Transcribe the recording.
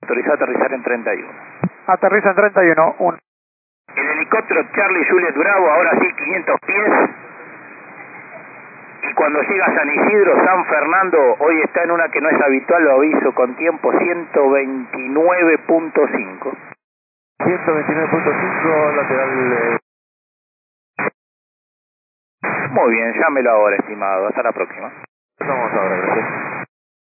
Autorizado a aterrizar en 31. Aterriza en 31. El helicóptero Charlie Juliet Bravo, ahora sí 500 pies. Y cuando llega a San Isidro, San Fernando, hoy está en una que no es habitual, lo aviso con tiempo, 129.5. 129.5, lateral. Muy bien, llámelo ahora, estimado. Hasta la próxima. Vamos ahora, gracias.